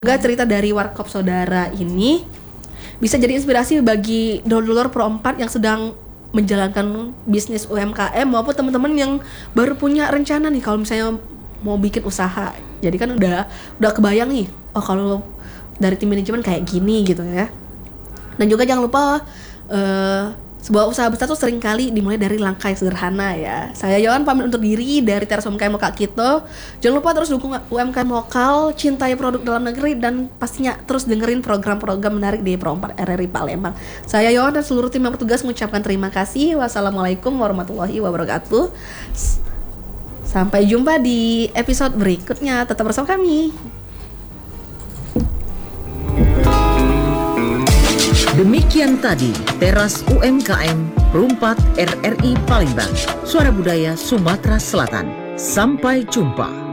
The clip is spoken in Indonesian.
Semoga cerita dari Warkop Saudara ini bisa jadi inspirasi bagi dulur Pro 4 yang sedang menjalankan bisnis UMKM maupun teman-teman yang baru punya rencana nih kalau misalnya mau bikin usaha. Jadi kan udah kebayang nih, oh kalau dari tim manajemen kayak gini gitu ya. Dan juga jangan lupa sebuah usaha besar tuh seringkali dimulai dari langkah yang sederhana ya. Saya Yohan pamit untuk diri dari Teras UMKM Lokal Kito. Jangan lupa terus dukung UMKM lokal, cintai produk dalam negeri, dan pastinya terus dengerin program-program menarik di Pro 4 RRI Palembang. Saya Yohan dan seluruh tim yang bertugas mengucapkan terima kasih. Wassalamualaikum warahmatullahi wabarakatuh. Sampai jumpa di episode berikutnya. Tetap bersama kami. Demikian tadi Teras UMKM Pro 4 RRI Palembang, Suara Budaya Sumatera Selatan. Sampai jumpa.